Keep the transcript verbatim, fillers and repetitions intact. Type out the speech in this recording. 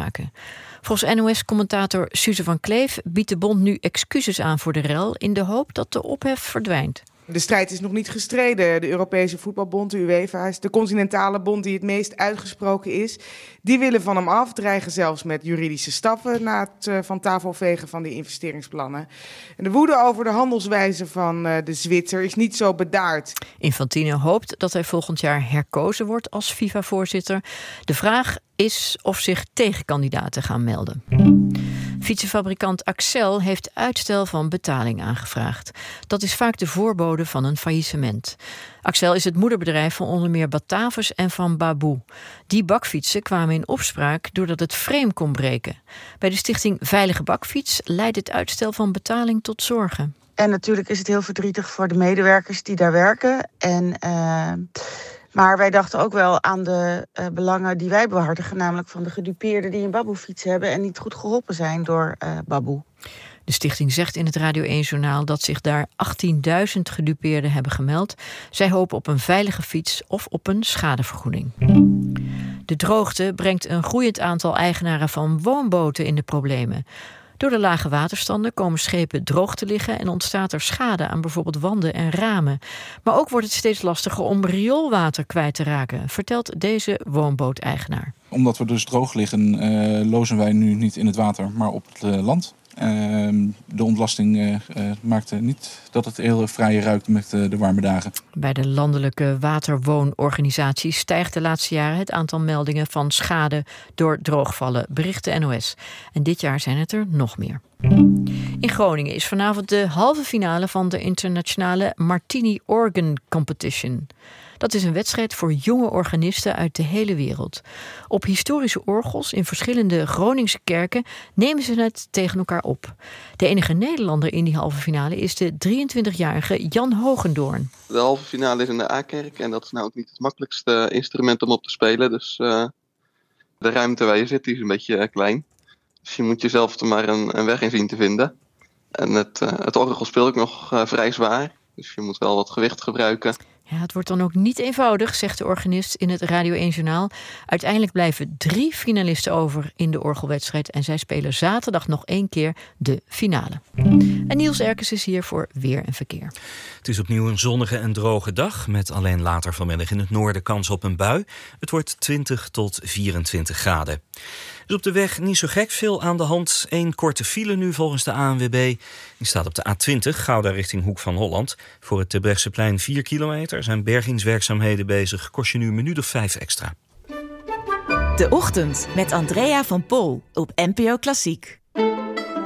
maken. Volgens N O S-commentator Suze van Kleef biedt de bond nu excuses aan voor de rel in de hoop dat de ophef verdwijnt. De strijd is nog niet gestreden. De Europese voetbalbond, de UEFA, is de continentale bond die het meest uitgesproken is. Die willen van hem af, dreigen zelfs met juridische stappen na het uh, van tafel vegen van die investeringsplannen. En de woede over de handelswijze van uh, de Zwitser is niet zo bedaard. Infantino hoopt dat hij volgend jaar herkozen wordt als FIFA-voorzitter. De vraag is of zich tegenkandidaten gaan melden. Fietsenfabrikant Accel heeft uitstel van betaling aangevraagd. Dat is vaak de voorbode van een faillissement. Accel is het moederbedrijf van onder meer Batavus en van Baboe. Die bakfietsen kwamen in opspraak doordat het frame kon breken. Bij de stichting Veilige Bakfiets leidt het uitstel van betaling tot zorgen. En natuurlijk is het heel verdrietig voor de medewerkers die daar werken. En, uh, maar wij dachten ook wel aan de uh, belangen die wij behartigen, namelijk van de gedupeerden die een Baboe-fiets hebben en niet goed geholpen zijn door uh, Baboe. De stichting zegt in het Radio één-journaal dat zich daar achttienduizend gedupeerden hebben gemeld. Zij hopen op een veilige fiets of op een schadevergoeding. De droogte brengt een groeiend aantal eigenaren van woonboten in de problemen. Door de lage waterstanden komen schepen droog te liggen en ontstaat er schade aan bijvoorbeeld wanden en ramen. Maar ook wordt het steeds lastiger om rioolwater kwijt te raken, vertelt deze woonbooteigenaar. Omdat we dus droog liggen, uh, lozen wij nu niet in het water, maar op het uh, land. Uh, de ontlasting uh, uh, maakte niet dat het heel vrij ruikt met uh, de warme dagen. Bij de landelijke waterwoonorganisatie stijgt de laatste jaren het aantal meldingen van schade door droogvallen, bericht de N O S. En dit jaar zijn het er nog meer. In Groningen is vanavond de halve finale van de internationale Martini Organ Competition. Dat is een wedstrijd voor jonge organisten uit de hele wereld. Op historische orgels in verschillende Groningse kerken nemen ze het tegen elkaar op. De enige Nederlander in die halve finale is de drieëntwintigjarige Jan Hogendoorn. De halve finale is in de A-kerk en dat is nou ook niet het makkelijkste instrument om op te spelen. Dus uh, de ruimte waar je zit die is een beetje uh, klein. Dus je moet jezelf er maar een, een weg in zien te vinden. En het, uh, het orgel speelt ook nog uh, vrij zwaar. Dus je moet wel wat gewicht gebruiken. Ja, het wordt dan ook niet eenvoudig, zegt de organist in het Radio één-journaal. Uiteindelijk blijven drie finalisten over in de orgelwedstrijd. En zij spelen zaterdag nog één keer de finale. En Niels Erkens is hier voor Weer en Verkeer. Het is opnieuw een zonnige en droge dag, met alleen later vanmiddag in het noorden kans op een bui. Het wordt twintig tot vierentwintig graden. Dus op de weg niet zo gek veel aan de hand. Eén korte file nu volgens de A N W B. Die staat op de A twintig, Gouda richting Hoek van Holland. Voor het Terbrechtseplein vier kilometer. Er zijn bergingswerkzaamheden bezig. Kost je nu een minuut of vijf extra. De Ochtend met Andrea van Pol op N P O Klassiek.